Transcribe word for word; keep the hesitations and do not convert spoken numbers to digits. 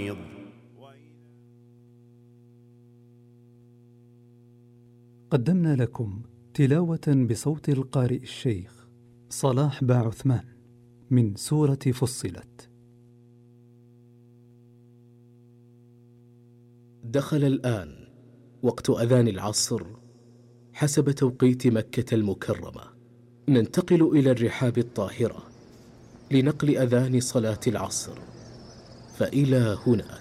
قدمنا لكم تلاوة بصوت القارئ الشيخ صلاح با عثمان من سورة فصلت. دخل الآن وقت أذان العصر حسب توقيت مكة المكرمة. ننتقل إلى الرحاب الطاهرة لنقل أذان صلاة العصر، فإلى هنا